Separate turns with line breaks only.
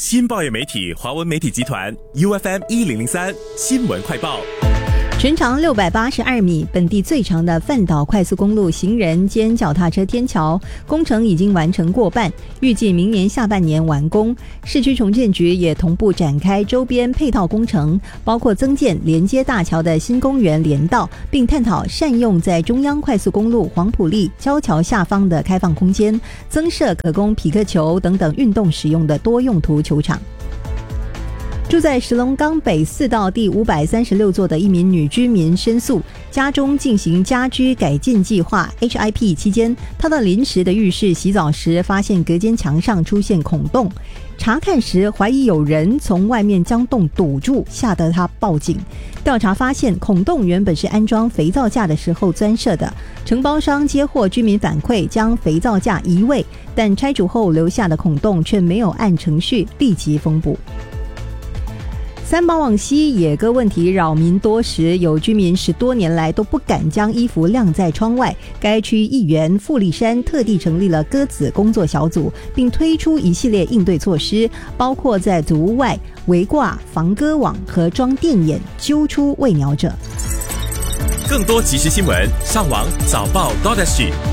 新报业媒体华文媒体集团 UFM1003 新闻快报。
全长682米，本地最长的范岛快速公路行人兼脚踏车天桥工程已经完成过半，预计明年下半年完工。市区重建局也同步展开周边配套工程，包括增建连接大桥的新公园连道，并探讨善用在中央快速公路黄埔立交桥下方的开放空间，增设可供匹克球等等运动使用的多用途球场。住在石龙岗北4道第536座的一名女居民申诉，家中进行家居改进计划 HIP 期间，她到临时的浴室洗澡时，发现隔间墙上出现孔洞，查看时怀疑有人从外面将洞堵住，吓得她报警。调查发现，孔洞原本是安装肥皂架的时候钻设的，承包商接获居民反馈，将肥皂架移位，但拆除后留下的孔洞却没有按程序立即封补。三宝往西野鸽问题扰民多时，有居民10多年来都不敢将衣服晾在窗外。该区议员傅立山特地成立了鸽子工作小组，并推出一系列应对措施，包括在祖屋外围挂防鸽网和装电眼，揪出喂鸟者。
更多即时新闻，上网早报 .SG。